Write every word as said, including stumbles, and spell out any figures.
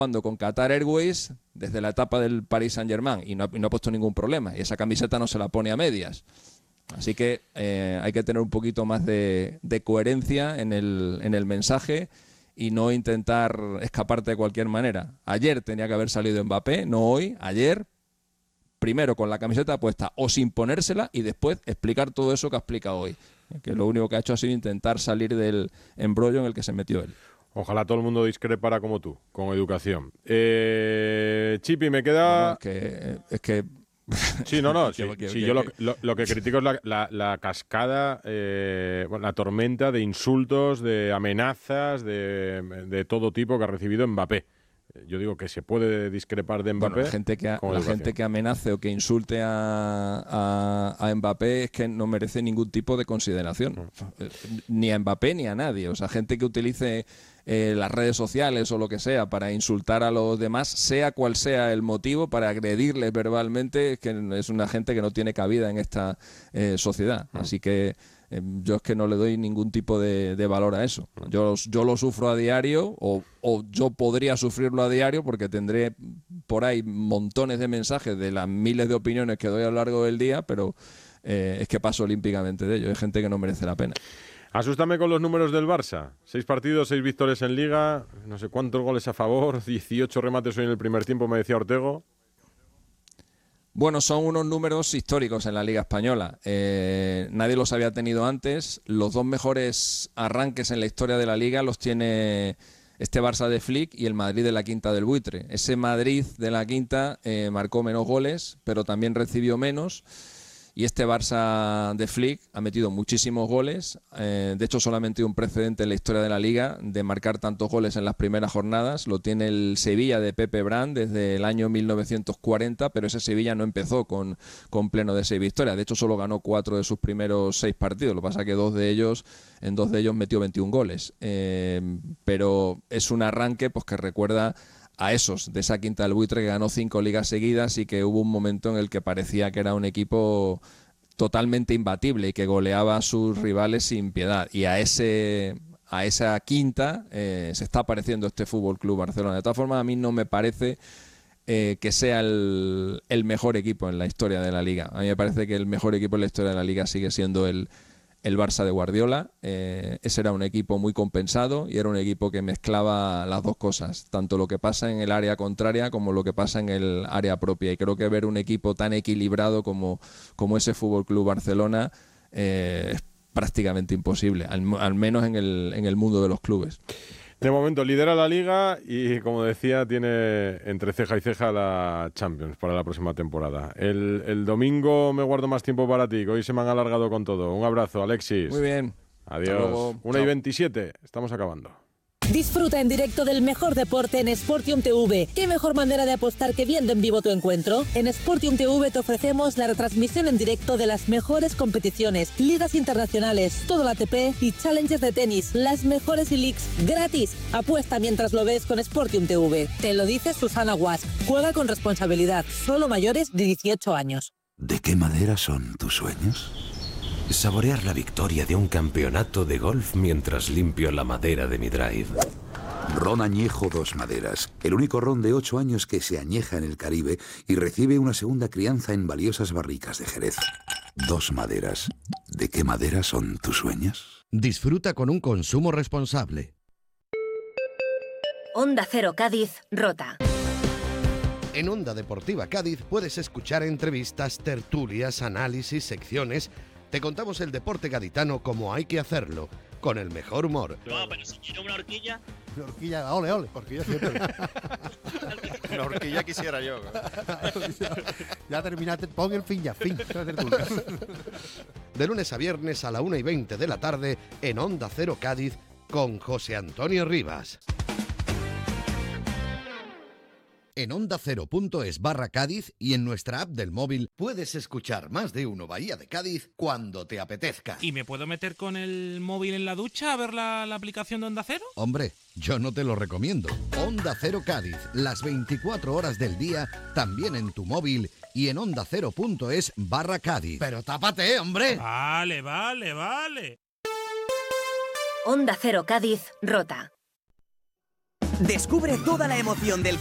jugando con Qatar Airways desde la etapa del Paris Saint-Germain y no, y no ha puesto ningún problema. Y esa camiseta no se la pone a medias. Así que eh, hay que tener un poquito más de, de coherencia en el, en el mensaje y no intentar escaparte de cualquier manera. Ayer tenía que haber salido Mbappé, no hoy, ayer. Primero con la camiseta puesta o sin ponérsela y después explicar todo eso que ha explicado hoy. Que lo único que ha hecho ha sido intentar salir del embrollo en el que se metió él. Ojalá todo el mundo discrepara como tú, con educación. Eh, Chipi, me queda... Bueno, es que... Es que... Sí, no, no. que, sí, que, sí, que, yo lo, que... lo, lo que critico es la, la, la cascada, eh, bueno, la tormenta de insultos, de amenazas, de, de todo tipo que ha recibido Mbappé. Yo digo que se puede discrepar de Mbappé. Bueno, la gente que, a, la gente que amenace o que insulte a, a, a Mbappé es que no merece ningún tipo de consideración. Mm. Ni a Mbappé ni a nadie. O sea, gente que utilice eh, las redes sociales o lo que sea para insultar a los demás, sea cual sea el motivo, para agredirles verbalmente, es que es una gente que no tiene cabida en esta eh, sociedad. Mm. Así que eh, yo es que no le doy ningún tipo de, de valor a eso. Yo, yo lo sufro a diario o, o yo podría sufrirlo a diario porque tendré por ahí montones de mensajes de las miles de opiniones que doy a lo largo del día, pero eh, es que paso olímpicamente de ello. Hay gente que no merece la pena. Asústame con los números del Barça. Seis partidos, seis victorias en Liga, no sé cuántos goles a favor, dieciocho remates hoy en el primer tiempo, me decía Ortego. Bueno, son unos números históricos en la Liga Española. Eh, nadie los había tenido antes. Los dos mejores arranques en la historia de la Liga los tiene este Barça de Flick y el Madrid de la Quinta del Buitre. Ese Madrid de la Quinta eh, marcó menos goles, pero también recibió menos. Y este Barça de Flick ha metido muchísimos goles. Eh, de hecho, solamente hay un precedente en la historia de la Liga de marcar tantos goles en las primeras jornadas. Lo tiene el Sevilla de Pepe Brand desde el año mil novecientos cuarenta, pero ese Sevilla no empezó con, con pleno de seis victorias. De hecho, solo ganó cuatro de sus primeros seis partidos. Lo que pasa es que dos de ellos, en dos de ellos metió veintiún goles. Eh, pero es un arranque pues que recuerda a esos de esa Quinta del Buitre que ganó cinco ligas seguidas y que hubo un momento en el que parecía que era un equipo totalmente imbatible y que goleaba a sus rivales sin piedad. Y a ese a esa quinta eh, se está pareciendo este Fútbol Club Barcelona. De todas formas, a mí no me parece eh, que sea el, el mejor equipo en la historia de la Liga. A mí me parece que el mejor equipo en la historia de la Liga sigue siendo el el Barça de Guardiola. Eh, ese era un equipo muy compensado y era un equipo que mezclaba las dos cosas, tanto lo que pasa en el área contraria como lo que pasa en el área propia. Y creo que ver un equipo tan equilibrado como, como ese Fútbol Club Barcelona eh, es prácticamente imposible, al, al menos en el, en el mundo de los clubes. De momento lidera la Liga y, como decía, tiene entre ceja y ceja la Champions para la próxima temporada. El, el domingo me guardo más tiempo para ti, que hoy se me han alargado con todo. Un abrazo, Alexis. Muy bien. Adiós. una y veintisiete. Estamos acabando. Disfruta en directo del mejor deporte en Sportium T V. ¿Qué mejor manera de apostar que viendo en vivo tu encuentro? En Sportium T V te ofrecemos la retransmisión en directo de las mejores competiciones, ligas internacionales, todo la A T P y challenges de tenis, las mejores e-leagues gratis. Apuesta mientras lo ves con Sportium T V. Te lo dice Susana Guas. Juega con responsabilidad. Solo mayores de dieciocho años. ¿De qué madera son tus sueños? Saborear la victoria de un campeonato de golf mientras limpio la madera de mi drive. Ron Añejo Dos Maderas, el único ron de ocho años que se añeja en el Caribe y recibe una segunda crianza en valiosas barricas de Jerez. Dos Maderas. ¿De qué madera son tus sueños? Disfruta con un consumo responsable. Onda Cero Cádiz, Rota. En Onda Deportiva Cádiz puedes escuchar entrevistas, tertulias, análisis, secciones. Te contamos el deporte gaditano como hay que hacerlo, con el mejor humor. No, pero si quiero una horquilla... Una horquilla, ole, ole, horquilla siempre. Una horquilla quisiera yo. Ya terminaste, pon el fin ya, fin. De lunes a viernes a la una y veinte de la tarde en Onda Cero Cádiz con José Antonio Rivas. En onda cero punto es barra Cádiz y en nuestra app del móvil puedes escuchar Más de Uno Bahía de Cádiz cuando te apetezca. ¿Y me puedo meter con el móvil en la ducha a ver la, la aplicación de Onda Cero? Hombre, yo no te lo recomiendo. Onda Cero Cádiz, las veinticuatro horas del día, también en tu móvil y en onda cero punto es barra Cádiz. Pero tápate, hombre. Vale, vale, vale. Onda Cero Cádiz, Rota. Descubre toda la emoción del